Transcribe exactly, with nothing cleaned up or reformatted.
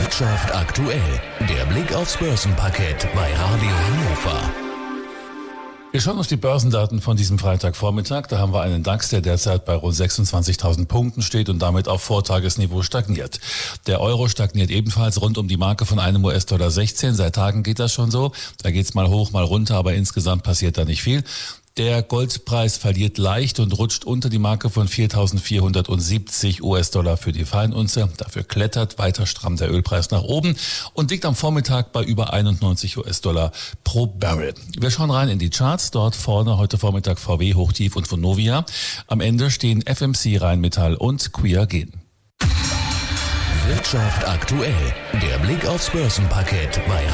Wirtschaft aktuell. Der Blick aufs Börsenparkett bei Radio Hannover. Wir schauen auf die Börsendaten von diesem Freitagvormittag. Da haben wir einen DAX, der derzeit bei rund sechsundzwanzigtausend Punkten steht und damit auf Vortagesniveau stagniert. Der Euro stagniert ebenfalls rund um die Marke von einem U S-Dollar sechzehn. Seit Tagen geht das schon so. Da geht's mal hoch, mal runter, aber insgesamt passiert da nicht viel. Der Goldpreis verliert leicht und rutscht unter die Marke von viertausendvierhundertsiebzig U S-Dollar für die Feinunze. Dafür klettert weiter stramm der Ölpreis nach oben und liegt am Vormittag bei über einundneunzig U S-Dollar pro Barrel. Wir schauen rein in die Charts. Dort vorne heute Vormittag V W, Hochtief und Vonovia. Am Ende stehen F M C, Rheinmetall und Q I Gen. Wirtschaft aktuell. Der Blick aufs Börsenparkett bei